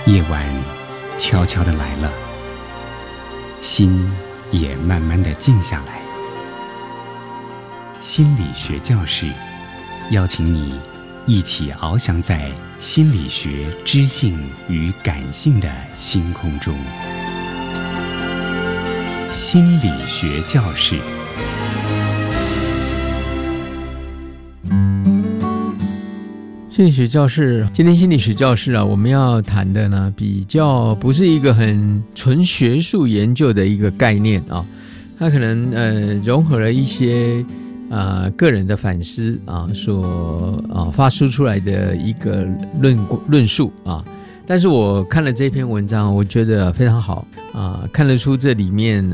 夜晚悄悄地来了，心也慢慢地静下来。心理学教室邀请你一起翱翔在心理学知性与感性的星空中。心理学教室。 心理学教室，今天心理学教室我们要谈的呢，比较不是一个很纯学术研究的一个概念啊，它可能融合了一些个人的反思所发出出来的一个论述啊。但是我看了这篇文章，我觉得非常好看得出这里面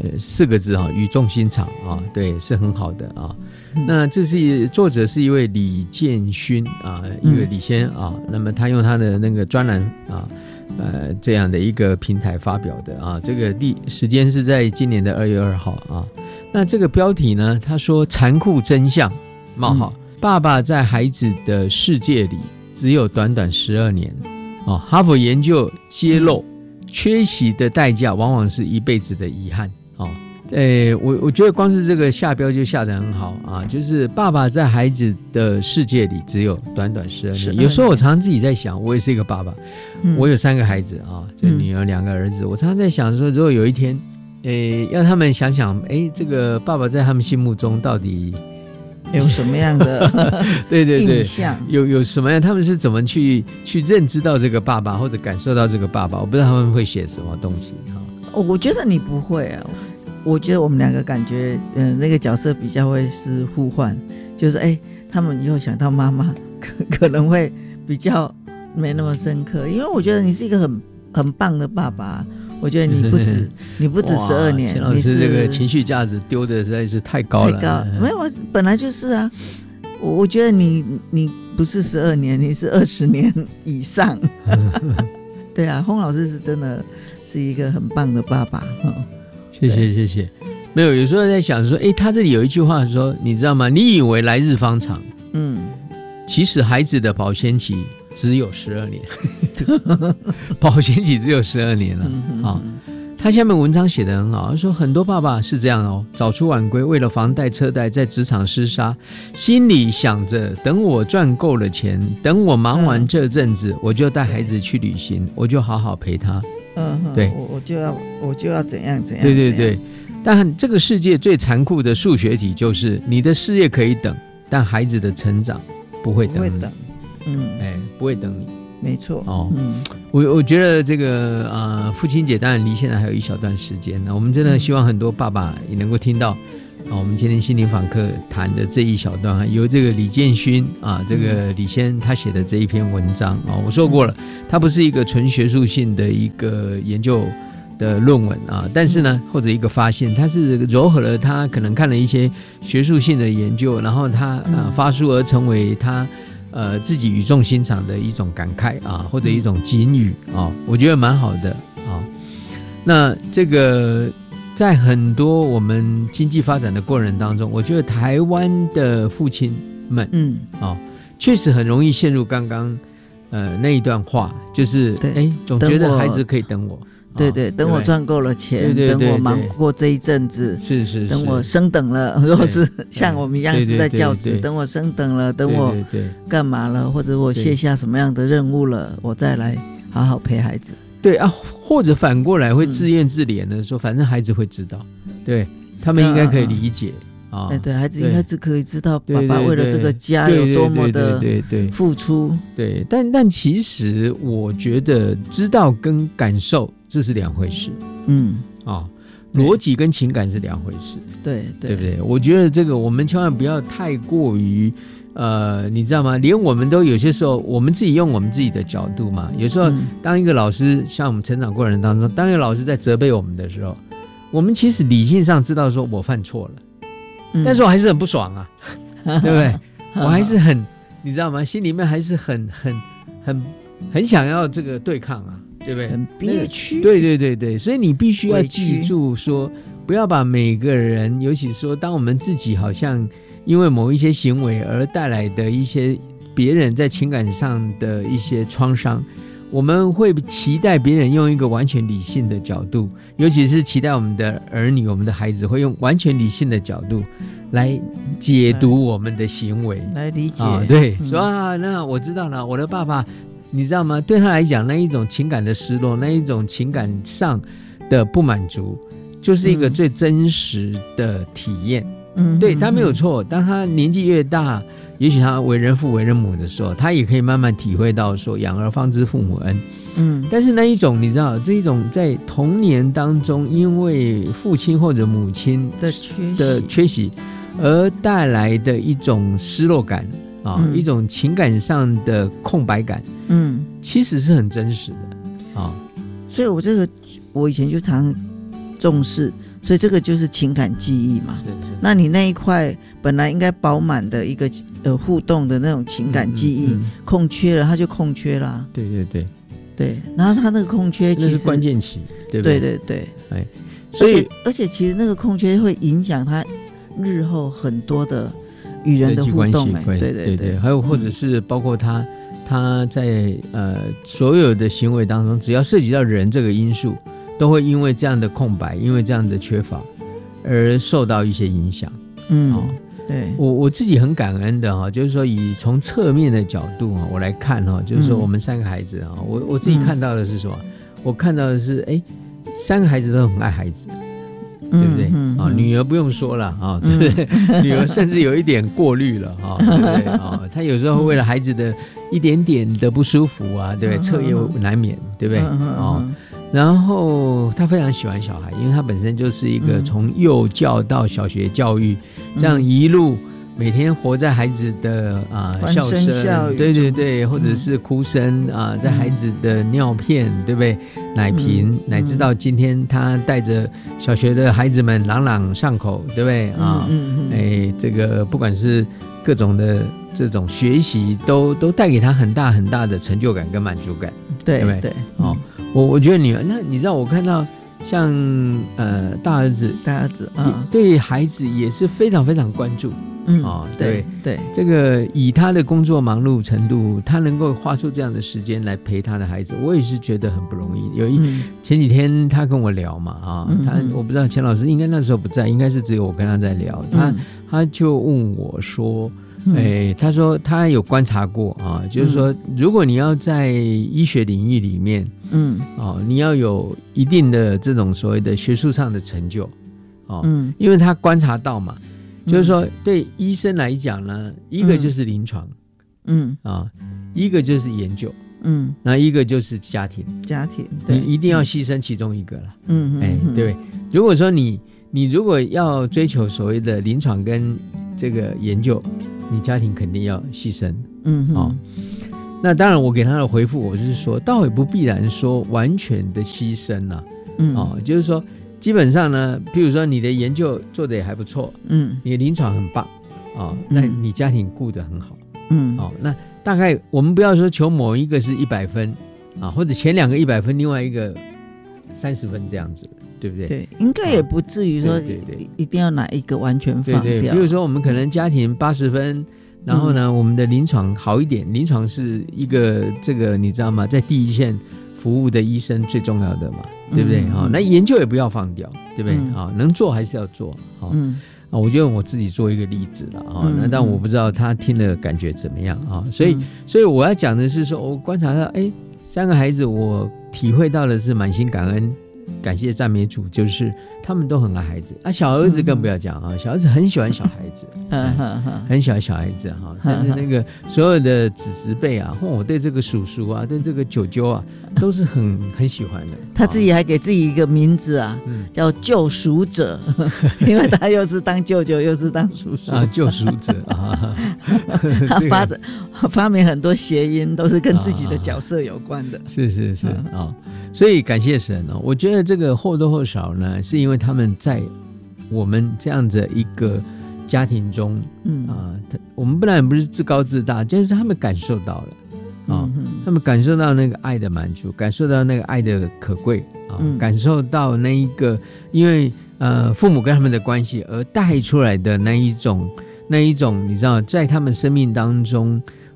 4个字语重心长对，是很好的那这是作者是一位李建勋一位李先那么他用他的那个专栏这样的一个平台发表的这个时间是在今年的2月2号那这个标题呢，他说残酷真相爸爸在孩子的世界里只有短短12年哈佛研究揭露缺席的代价往往是一辈子的遗憾我觉得光是这个下标就下得很好就是爸爸在孩子的世界里只有短短12年。有时候我常常自己在想，我也是一个爸爸我有3个孩子就女儿2个儿子，我常常在想说，如果有一天要他们想想这个爸爸在他们心目中到底有什么样的对对对印象有什么样，他们是怎么去认知到这个爸爸或者感受到这个爸爸，我不知道他们会写什么东西我觉得你不会我觉得我们2个感觉那个角色比较会是互换，就是他们以后想到妈妈可能会比较没那么深刻，因为我觉得你是一个很棒的爸爸，我觉得你不止12年， 钱老师这个情绪价值丢的实在是太高了。 没有，本来就是我觉得你不是12年，你是20年以上对洪老师是真的是一个很棒的爸爸谢谢。没有，有时候在想说他这里有一句话说，你知道吗？你以为来日方长其实孩子的保鲜期只有12年保鲜期只有12年了他下面文章写得很好，他说很多爸爸是这样早出晚归，为了房贷车贷在职场厮杀，心里想着等我赚够了钱，等我忙完这阵子我就带孩子去旅行，我就好好陪他对， 我就要怎样怎样对对对。但这个世界最残酷的数学题就是你的事业可以等，但孩子的成长不会等你，不会等你， 没错我觉得这个父亲节当然离现在还有一小段时间，我们真的希望很多爸爸也能够听到我们今天心灵访客谈的这一小段由这个李建勋这个李先他写的这一篇文章我说过了，他不是一个纯学术性的一个研究的论文但是呢或者一个发现，他是糅合了他可能看了一些学术性的研究，然后他发出而成为他自己语重心长的一种感慨或者一种警语我觉得蛮好的那这个在很多我们经济发展的过程当中，我觉得台湾的父亲们确实很容易陷入刚刚那一段话，就是总觉得孩子可以等我对对，等我赚够了钱，等我忙过这一阵子， 是等我升等了，如果是像我们一样是在教职，等我升等了，等我干嘛了，或者我卸下什么样的任务了，我再来好好陪孩子。 对或者反过来会自怨自怜的说，反正孩子会知道，对他们应该可以理解对，孩子应该是可以知道爸爸为了这个家有多么的付出。 对，但其实我觉得知道跟感受这是2回事。逻辑跟情感是2回事。对不对？我觉得这个我们千万不要太过于你知道吗？连我们都有些时候我们自己用我们自己的角度嘛，有时候当一个老师，像我们成长过程当中，当一个老师在责备我们的时候，我们其实理性上知道说我犯错了，但是我还是很不爽对不对？我还是很你知道吗？心里面还是很想要这个对抗对不对？ 很憋屈。 对，所以你必须要记住说，不要把每个人，尤其说当我们自己好像因为某一些行为而带来的一些别人在情感上的一些创伤， 我们会期待别人用一个完全理性的角度，尤其是期待我们的儿女、我们的孩子会用完全理性的角度来解读我们的行为， 来理解。 对，说那我知道了，我的爸爸，你知道吗？对他来讲，那一种情感的失落，那一种情感上的不满足，就是一个最真实的体验。对，他没有错。当他年纪越大，也许他为人父为人母的时候，他也可以慢慢体会到说养儿方知父母恩。但是那一种你知道，这一种在童年当中因为父亲或者母亲的缺席而带来的一种失落感一种情感上的空白感，其实是很真实的所以我以前就常重视，所以这个就是情感记忆嘛。是。那你那一块本来应该饱满的一个互动的那种情感记忆，空缺了，它就空缺了。对，然后它那个空缺其实是关键期，对不对？ 对。 所以而且其实那个空缺会影响他日后很多的与人的互动。 对，还有或者是包括他在所有的行为当中，只要涉及到人这个因素，都会因为这样的空白，因为这样的缺乏而受到一些影响。 对， 我自己很感恩的就是说以从侧面的角度我来看就是说我们3个孩子我自己看到的是什么？我看到的是3个孩子都很爱孩子，对不对？女儿不用说了对不对？女儿甚至有一点过滤了对不对？她有时候为了孩子的一点点的不舒服对不对？彻夜难眠，对不对？然后她非常喜欢小孩，因为她本身就是一个从幼教到小学教育这样一路每天活在孩子的笑声，对，或者是哭声在孩子的尿片，对不对？奶瓶，乃至到今天他带着小学的孩子们朗朗上口，对不对？这个不管是各种的这种学习，都带给他很大很大的成就感跟满足感，对不对？我觉得女儿，那你知道我看到像大儿子对孩子也是非常非常关注。对，这个以他的工作忙碌程度，他能够花出这样的时间来陪他的孩子，我也是觉得很不容易。前几天他跟我聊嘛我不知道钱老师应该那时候不在，应该是只有我跟他在聊。他就问我说他说他有观察过就是说如果你要在医学领域里面你要有一定的这种所谓的学术上的成就因为他观察到嘛，就是说对医生来讲呢，一个就是临床一个就是研究那一个就是家庭，你一定要牺牲其中一个了对。如果说你如果要追求所谓的临床跟这个研究，你家庭肯定要牺牲那当然我给他的回复我是说，倒也不必然说完全的牺牲就是说基本上呢，譬如说你的研究做得也还不错你的临床很棒那你家庭顾得很好那大概我们不要说求某一个是100分或者前2个100分，另外一个30分这样子，对不对？ 对，应该也不至于说一定要哪一个完全放掉。 比如说我们可能家庭80分，然后呢我们的临床好一点，临床是一个这个你知道吗，在第一线服务的医生最重要的嘛，对不对那研究也不要放掉，对不对能做还是要做我觉得我自己做一个例子了那但我不知道他听了感觉怎么样所以我要讲的是说，我观察到3个孩子我体会到的是满心感恩，感谢赞美主，就是他们都很爱孩子小儿子更不要讲小儿子很喜欢小孩子很喜欢小孩子甚至那个所有的子辈我对这个叔叔对这个舅舅都是很喜欢的他自己还给自己一个名字叫救赎者因为他又是当舅舅又是当叔叔救赎者他发明很多谐音都是跟自己的角色有关的是所以感谢神我觉得这个或多或少呢，是因为他们在我们这样的一个家庭中我们本来不是自高自大，就是他们感受到了他们感受到那个爱的满足，感受到那个爱的可贵感受到那一个因为父母跟他们的关系而带出来的那一种你知道在他们生命当中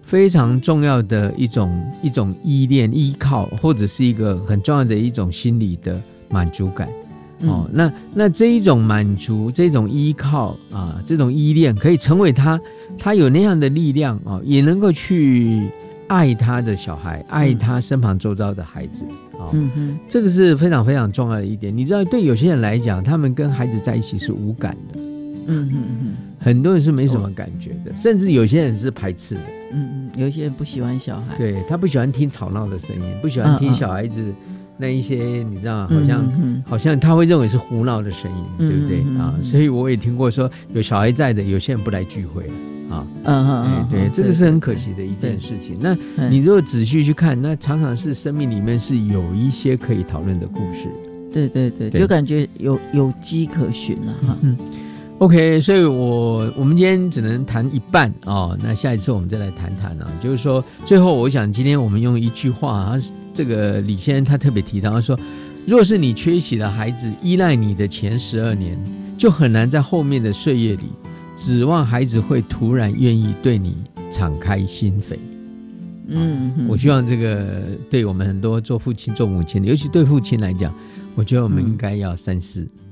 非常重要的一种依恋、依靠，或者是一个很重要的一种心理的满足感。那这一种满足、这种依靠啊、这种依恋，可以成为他有那样的力量啊、也能够去爱他的小孩，爱他身旁周遭的孩子啊、这个是非常非常重要的一点。你知道，对有些人来讲，他们跟孩子在一起是无感的。很多人是没什么感觉的，甚至有些人是排斥的。 有一些人不喜欢小孩， 对，他不喜欢听吵闹的声音，不喜欢听小孩子那一些，你知道，好像他会认为是胡闹的声音，对不对啊？所以我也听过说，有小孩在的，有些人不来聚会啊。对，这个是很可惜的一件事情。那你如果仔细去看，那常常是生命里面是有一些可以讨论的故事。 对，就感觉有迹可循啊。 OK， 所以我们今天只能谈一半哦，那下一次我们再来谈谈啊。就是说，最后我想今天我们用一句话，这个李先生他特别提到，他说，若是你缺席的孩子依赖你的前12年，就很难在后面的岁月里指望孩子会突然愿意对你敞开心扉。我希望这个对我们很多做父亲做母亲的，尤其对父亲来讲，我觉得我们应该要三思。